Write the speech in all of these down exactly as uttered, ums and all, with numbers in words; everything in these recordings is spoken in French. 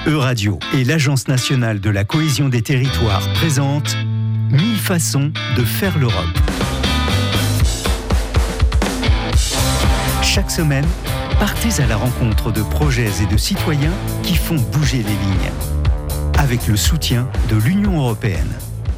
Euradio et l'Agence nationale de la cohésion des territoires présentent mille façons de faire l'Europe. Chaque semaine, partez à la rencontre de projets et de citoyens qui font bouger les lignes. Avec le soutien de l'Union européenne.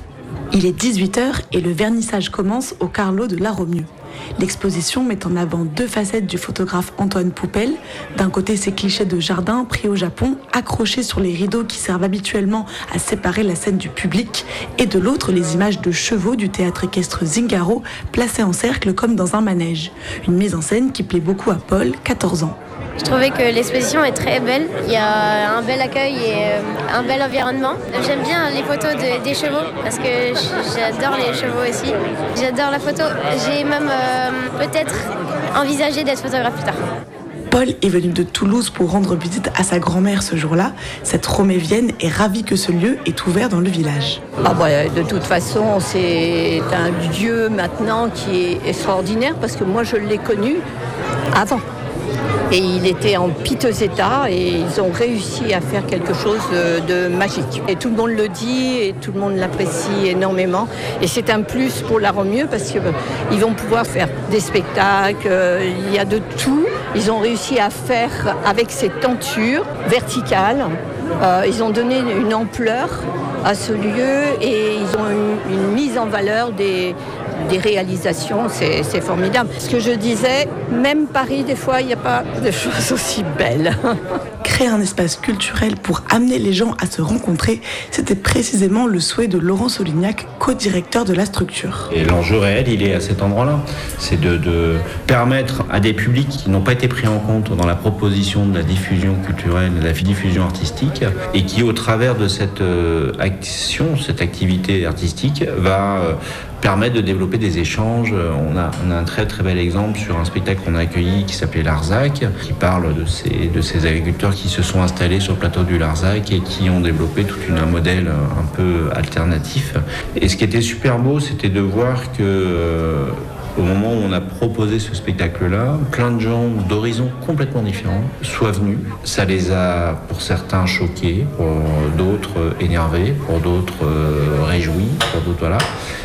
Il est dix-huit heures et le vernissage commence au Carlo de la Romieu. L'exposition met en avant deux facettes du photographe Antoine Poupel. D'un côté, ces clichés de jardin pris au Japon, accrochés sur les rideaux qui servent habituellement à séparer la scène du public, et de l'autre, les images de chevaux du théâtre équestre Zingaro, placés en cercle comme dans un manège. Une mise en scène qui plaît beaucoup à Paul, quatorze ans. Je trouvais que l'exposition est très belle. Il y a un bel accueil et un bel environnement. J'aime bien les photos de, des chevaux parce que j'adore les chevaux aussi. J'adore la photo. J'ai même euh, peut-être envisagé d'être photographe plus tard. Paul est venu de Toulouse pour rendre visite à sa grand-mère ce jour-là. Cette Romévienne est ravie que ce lieu est ouvert dans le village. Ah bah, de toute façon, c'est un lieu maintenant qui est extraordinaire parce que moi je l'ai connu avant. Et il était en piteux état et ils ont réussi à faire quelque chose de, de magique. Et tout le monde le dit et tout le monde l'apprécie énormément. Et c'est un plus pour la Romieu parce qu'ils euh, vont pouvoir faire des spectacles, euh, il y a de tout. Ils ont réussi à faire avec ces tentures verticales. Euh, ils ont donné une ampleur à ce lieu et ils ont une, une mise en valeur des... des réalisations, c'est, c'est formidable. Ce que je disais, même Paris, des fois, il n'y a pas de choses aussi belles. Créer un espace culturel pour amener les gens à se rencontrer, c'était précisément le souhait de Laurent Solignac, co-directeur de la structure. Et l'enjeu réel, il est à cet endroit-là. C'est de, de permettre à des publics qui n'ont pas été pris en compte dans la proposition de la diffusion culturelle, de la diffusion artistique, et qui, au travers de cette euh, action, cette activité artistique, va euh, permettre de développer des échanges. On a, on a un très très bel exemple sur un spectacle qu'on a accueilli qui s'appelait Larzac, qui parle de ces, de ces agriculteurs qui se sont installés sur le plateau du Larzac et qui ont développé tout une, un modèle un peu alternatif. Et ce qui était super beau, c'était de voir que euh, au moment où on a proposé ce spectacle-là, plein de gens d'horizons complètement différents soient venus. Ça les a, pour certains, choqués, pour d'autres énervés, pour d'autres euh, réjouis, pour d'autres voilà.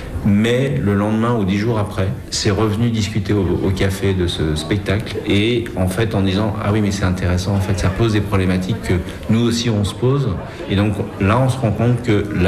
Mais le lendemain ou dix jours après, c'est revenu discuter au, au café de ce spectacle et en fait en disant ah oui mais c'est intéressant, en fait ça pose des problématiques que nous aussi on se pose et donc là on se rend compte que la